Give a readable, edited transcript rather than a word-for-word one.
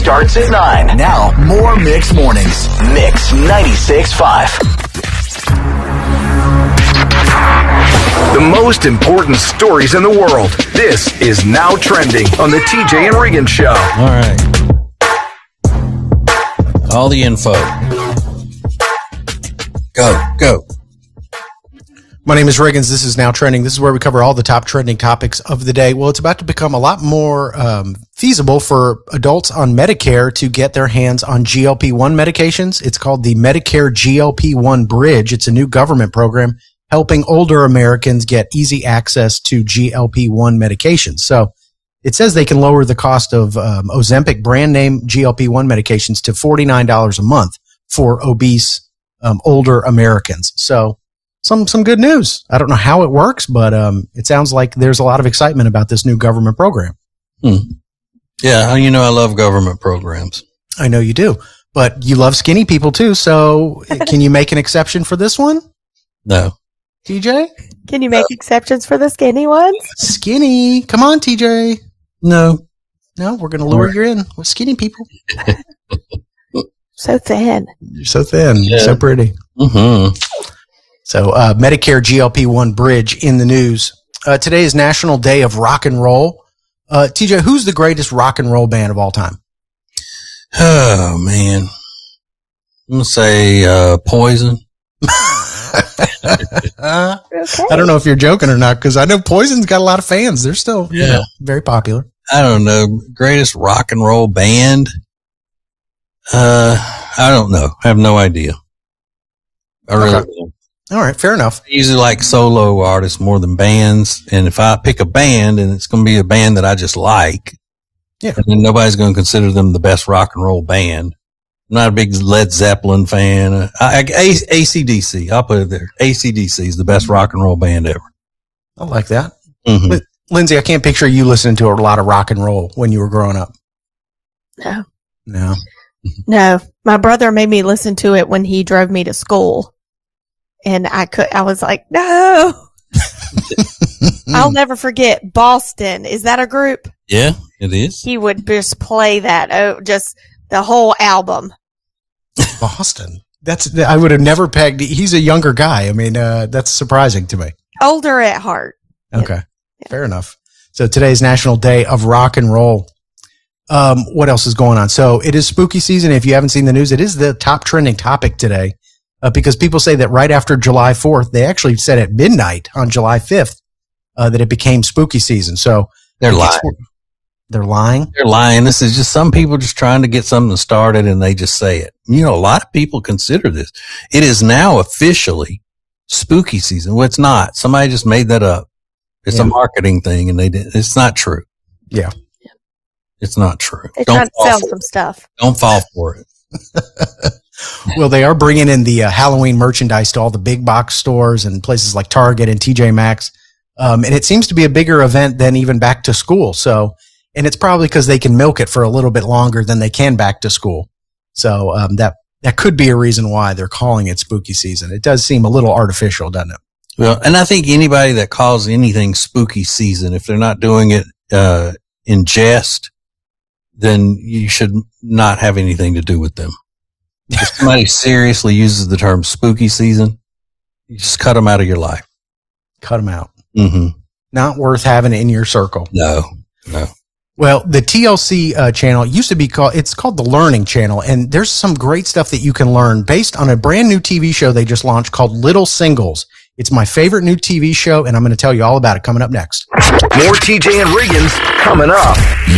starts at 9. Now, more Mix Mornings. Mix 96.5. The most important stories in the world. This is Now Trending on the TJ and Regan Show. All right. All the info. Go. My name is Riggins. This is Now Trending. This is where we cover all the top trending topics of the day. Well, it's about to become a lot more feasible for adults on Medicare to get their hands on GLP-1 medications. It's called the Medicare GLP-1 Bridge. It's a new government program helping older Americans get easy access to GLP-1 medications. So it says they can lower the cost of Ozempic brand name GLP-1 medications to $49 a month for obese older Americans. So some good news. I don't know how it works, but it sounds like there's a lot of excitement about this new government program. Yeah, I love government programs. I know you do, but you love skinny people too. So can you make an exception for this one? No. TJ? Can you make exceptions for the skinny ones? Skinny. Come on, TJ. No, we're going to lure you in with skinny people. So thin. You're so thin. Yeah. So pretty. Mm-hmm. So Medicare GLP-1 Bridge in the news. Today is National Day of Rock and Roll. TJ, who's the greatest rock and roll band of all time? Oh, man. I'm going to say Poison. Okay. I don't know if you're joking or not, because I know Poison's got a lot of fans. They're still very popular. I don't know. Greatest rock and roll band? I don't know. I have no idea. I really don't. All right, fair enough. I usually like solo artists more than bands. And if I pick a band and it's going to be a band that I just like, and then nobody's going to consider them the best rock and roll band. I'm not a big Led Zeppelin fan. AC/DC, I'll put it there. AC/DC is the best rock and roll band ever. I like that. Mm-hmm. Lindsay, I can't picture you listening to a lot of rock and roll when you were growing up. No. No. My brother made me listen to it when he drove me to school. And I was like, no. I'll never forget Boston. Is that a group? Yeah, it is. He would just play that. Just the whole album. Boston. I would have never pegged. He's a younger guy. I mean, that's surprising to me. Older at heart. Okay. Yeah. Fair enough. So today's National Day of Rock and Roll. What else is going on? So it is spooky season. If you haven't seen the news, it is the top trending topic today. Because people say that right after July 4th, they actually said at midnight on July 5th, that it became spooky season. So they're lying. They're lying. They're lying. This is just some people just trying to get something started and they just say it. A lot of people consider this. It is now officially spooky season. Well, it's not. Somebody just made that up. It's a marketing thing and it's not true. Yeah. It's not true. They're trying to sell some stuff. Don't fall for it. Well, they are bringing in the Halloween merchandise to all the big box stores and places like Target and TJ Maxx. And it seems to be a bigger event than even back to school. So, and it's probably because they can milk it for a little bit longer than they can back to school. So, that could be a reason why they're calling it spooky season. It does seem a little artificial, doesn't it? Well, and I think anybody that calls anything spooky season, if they're not doing it, in jest, then you should not have anything to do with them. If somebody seriously uses the term spooky season, you just cut them out of your life. Cut them out. Mm-hmm. Not worth having in your circle. No. Well, the TLC channel used to be it's called the Learning Channel, and there's some great stuff that you can learn based on a brand new TV show they just launched called Little Singles. It's my favorite new TV show, and I'm going to tell you all about it coming up next. More TJ and Riggins coming up.